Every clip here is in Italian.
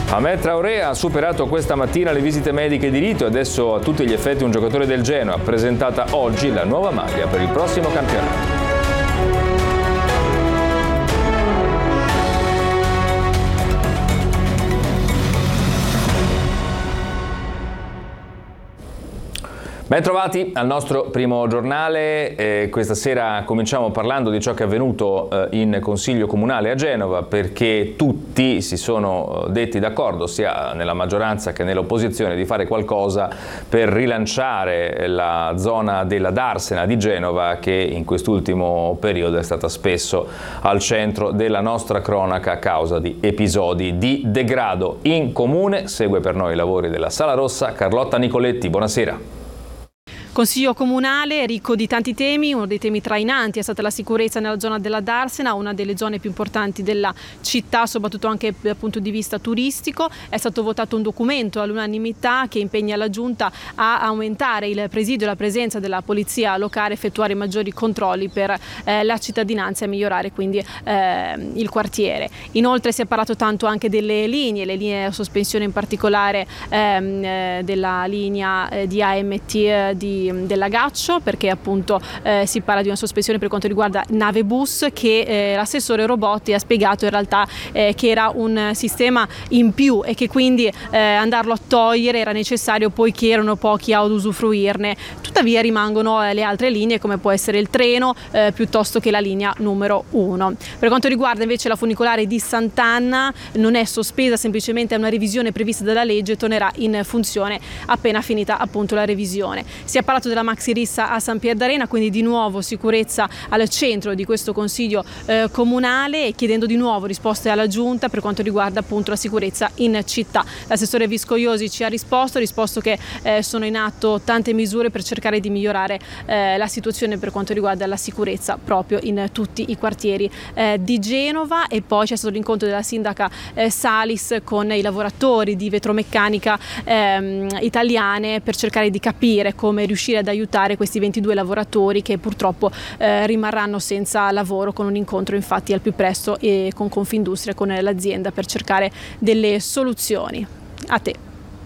Ahmed Traoré ha superato questa mattina le visite mediche di rito e adesso a tutti gli effetti un giocatore del Genoa. Presentata oggi la nuova maglia per il prossimo campionato. Bentrovati al nostro primo giornale. Questa sera cominciamo parlando di ciò che è avvenuto in Consiglio Comunale a Genova, perché tutti si sono detti d'accordo, sia nella maggioranza che nell'opposizione, di fare qualcosa per rilanciare la zona della Darsena di Genova, che in quest'ultimo periodo è stata spesso al centro della nostra cronaca a causa di episodi di degrado. In comune segue per noi i lavori della Sala Rossa Carlotta Nicoletti. Buonasera. Consiglio comunale ricco di tanti temi, uno dei temi trainanti è stata la sicurezza nella zona della Darsena, una delle zone più importanti della città, soprattutto anche dal punto di vista turistico. È stato votato un documento all'unanimità che impegna la Giunta a aumentare il presidio e la presenza della polizia locale, effettuare maggiori controlli per la cittadinanza e migliorare quindi il quartiere. Inoltre si è parlato tanto anche delle linee, le linee a sospensione, in particolare della linea di AMT della Gaccio, perché appunto si parla di una sospensione per quanto riguarda nave bus, che l'assessore Robotti ha spiegato in realtà che era un sistema in più e che quindi andarlo a togliere era necessario, poiché erano pochi ad usufruirne. Tuttavia rimangono le altre linee, come può essere il treno piuttosto che la linea numero 1. Per quanto riguarda invece la funicolare di Sant'Anna, non è sospesa, semplicemente è una revisione prevista dalla legge e tornerà in funzione appena finita appunto la revisione. Si è parlato della maxi rissa a San Pierdarena, quindi di nuovo sicurezza al centro di questo Consiglio comunale, e chiedendo di nuovo risposte alla Giunta per quanto riguarda appunto la sicurezza in città. L'assessore Viscogliosi ci ha risposto che sono in atto tante misure per cercare di migliorare la situazione per quanto riguarda la sicurezza proprio in tutti i quartieri di Genova. E poi c'è stato l'incontro della sindaca Salis con i lavoratori di vetromeccanica italiane per cercare di capire come riuscire ad aiutare questi 22 lavoratori che purtroppo rimarranno senza lavoro, con un incontro infatti al più presto e con Confindustria, con l'azienda, per cercare delle soluzioni. A te.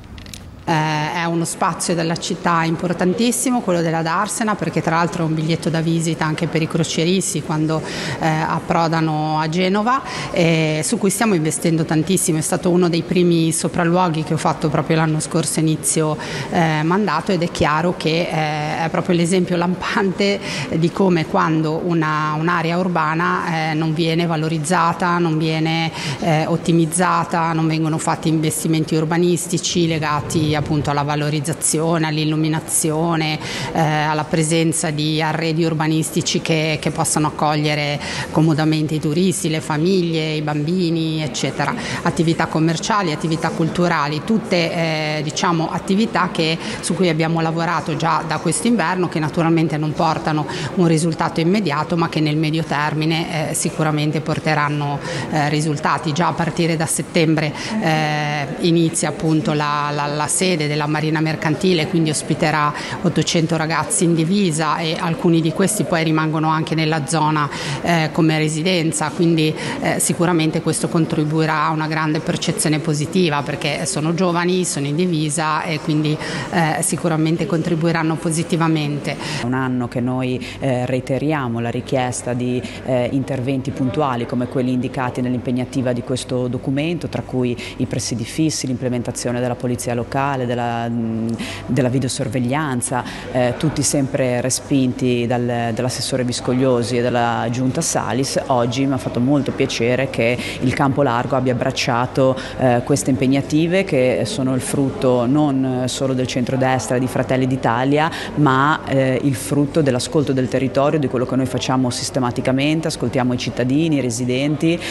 È uno spazio della città importantissimo, quello della Darsena, perché tra l'altro è un biglietto da visita anche per i crocieristi quando approdano a Genova, su cui stiamo investendo tantissimo. È stato uno dei primi sopralluoghi che ho fatto proprio l'anno scorso, inizio mandato, ed è chiaro che è proprio l'esempio lampante di come, quando un'area urbana non viene valorizzata, non viene ottimizzata, non vengono fatti investimenti urbanistici legati appunto alla valorizzazione, all'illuminazione, alla presenza di arredi urbanistici che possano accogliere comodamente i turisti, le famiglie, i bambini, eccetera. Attività commerciali, attività culturali, tutte attività su cui abbiamo lavorato già da quest'inverno, che naturalmente non portano un risultato immediato, ma che nel medio termine sicuramente porteranno risultati. Già a partire da settembre inizia appunto la sede della Marina Mercantile, quindi ospiterà 800 ragazzi in divisa, e alcuni di questi poi rimangono anche nella zona come residenza, quindi sicuramente questo contribuirà a una grande percezione positiva, perché sono giovani, sono in divisa e quindi sicuramente contribuiranno positivamente. È un anno che noi reiteriamo la richiesta di interventi puntuali come quelli indicati nell'impegnativa di questo documento, tra cui i presidi fissi, l'implementazione della polizia locale, della videosorveglianza, tutti sempre respinti dall'assessore Viscogliosi e dalla Giunta Salis. Oggi mi ha fatto molto piacere che il Campo Largo abbia abbracciato queste impegnative, che sono il frutto non solo del centrodestra e di Fratelli d'Italia, ma il frutto dell'ascolto del territorio, di quello che noi facciamo sistematicamente. Ascoltiamo i cittadini, i residenti,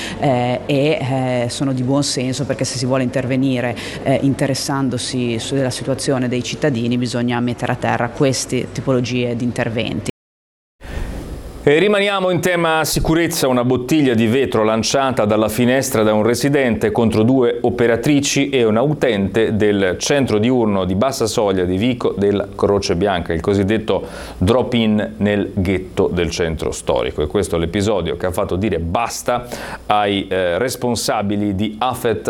e sono di buon senso, perché se si vuole intervenire interessandosi della situazione dei cittadini bisogna mettere a terra queste tipologie di interventi. E rimaniamo in tema sicurezza. Una bottiglia di vetro lanciata dalla finestra da un residente contro 2 operatrici e una utente del centro diurno di Bassa Soglia di Vico della Croce Bianca, il cosiddetto drop-in nel ghetto del centro storico. E questo è l'episodio che ha fatto dire basta ai responsabili di Afet